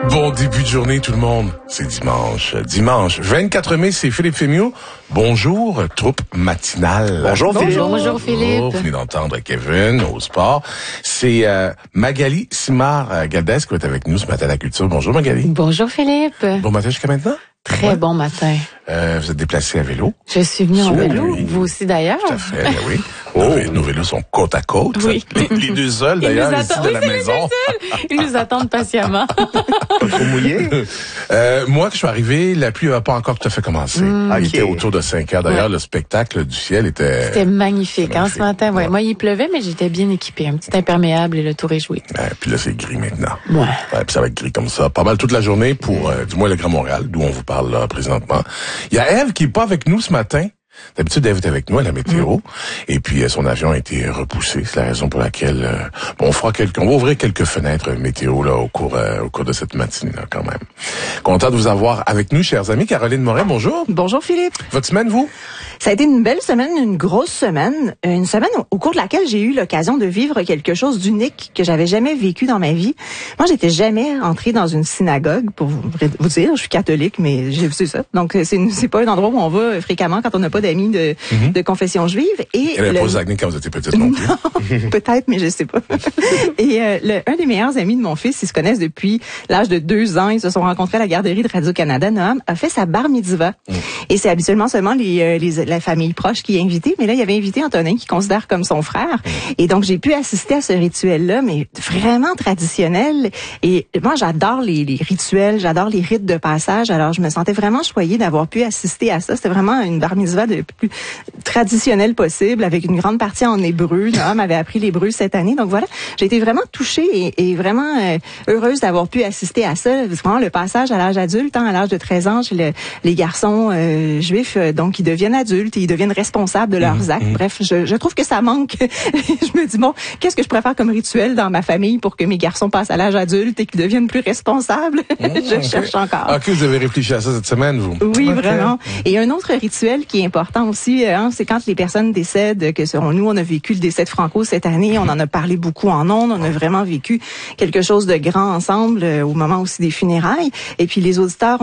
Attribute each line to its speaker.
Speaker 1: Bon début de journée tout le monde. C'est dimanche. Dimanche 24 mai, c'est Philippe Fémiot. Bonjour, troupe matinale.
Speaker 2: Bonjour Philippe.
Speaker 3: Bonjour Philippe.
Speaker 1: Vous venez d'entendre Kevin au sport. C'est Magali Simard-Galdès qui va être avec nous ce matin à la culture. Bonjour Magali.
Speaker 3: Bonjour Philippe.
Speaker 1: Bon matin jusqu'à maintenant?
Speaker 3: Très bon matin.
Speaker 1: Vous êtes déplacé à vélo?
Speaker 3: Je suis venue en vélo.
Speaker 1: Oui.
Speaker 3: Vous aussi d'ailleurs?
Speaker 1: Tout à fait, ben oui. Nos vélos sont côte à côte.
Speaker 3: Oui.
Speaker 1: Les deux seuls d'ailleurs ici de la maison.
Speaker 3: Ils nous attendent patiemment.
Speaker 2: Pas trop mouillé?
Speaker 1: Moi, que je suis arrivé, la pluie n'a pas encore tout à fait commencé. Il était autour de 5 heures. D'ailleurs, le spectacle du ciel était
Speaker 3: Magnifique. Ce matin, ouais. Moi, il pleuvait, mais j'étais bien équipée. Un petit imperméable et le tour est joué.
Speaker 1: Puis là, c'est gris maintenant.
Speaker 3: Ouais.
Speaker 1: Puis ça va être gris comme ça. Pas mal toute la journée pour, du moins, le Grand Montréal, d'où on vous parle là, présentement. Il y a Ève qui est pas avec nous ce matin. D'habitude, Ève est avec nous à la météo. Et puis, son avion a été repoussé. C'est la raison pour laquelle, on va ouvrir quelques fenêtres météo, là, au cours de cette matinée, là, quand même. Content de vous avoir avec nous, chers amis. Caroline Moret, bonjour.
Speaker 4: Bonjour Philippe.
Speaker 1: Votre semaine, vous?
Speaker 4: Ça a été une belle semaine, une grosse semaine. Une semaine au cours de laquelle j'ai eu l'occasion de vivre quelque chose d'unique que j'avais jamais vécu dans ma vie. Moi, j'étais jamais entrée dans une synagogue, pour vous dire. Je suis catholique, mais c'est ça. Donc, c'est pas un endroit où on va fréquemment quand on n'a pas d'amis de confession juive. Et
Speaker 1: elle n'avait pas Saguenay quand vous étiez petite non plus.
Speaker 4: Non, peut-être, mais je sais pas. Et un des meilleurs amis de mon fils, ils se connaissent depuis l'âge de 2 ans. Ils se sont rencontrés à la garderie de Radio-Canada. Noam a fait sa bar mitzvah. Et c'est habituellement seulement la famille proche qui est invitée, mais là, il avait invité Antonin, qui considère comme son frère. Et donc, j'ai pu assister à ce rituel-là, mais vraiment traditionnel. Et moi, j'adore les rituels, j'adore les rites de passage. Alors, je me sentais vraiment choyée d'avoir pu assister à ça. C'était vraiment une bar mitzvah de plus traditionnelle possible, avec une grande partie en hébreu. Noam avait appris l'hébreu cette année. Donc voilà, j'ai été vraiment touchée et vraiment heureuse d'avoir pu assister à ça. Vraiment, le passage à l'âge adulte, à l'âge de 13 ans, chez les garçons juifs, donc ils deviennent adultes et ils deviennent responsables de leurs actes. Bref, je trouve que ça manque. Je me dis, bon, qu'est-ce que je pourrais faire comme rituel dans ma famille pour que mes garçons passent à l'âge adulte et qu'ils deviennent plus responsables? Je cherche encore.
Speaker 1: OK, vous avez réfléchi à ça cette semaine, vous?
Speaker 4: Oui, vraiment. Et un autre rituel qui est important aussi, c'est quand les personnes décèdent, que nous, on a vécu le décès de Franco cette année, on en a parlé beaucoup en ondes, on a vraiment vécu quelque chose de grand ensemble au moment aussi des funérailles. Et puis les auditeurs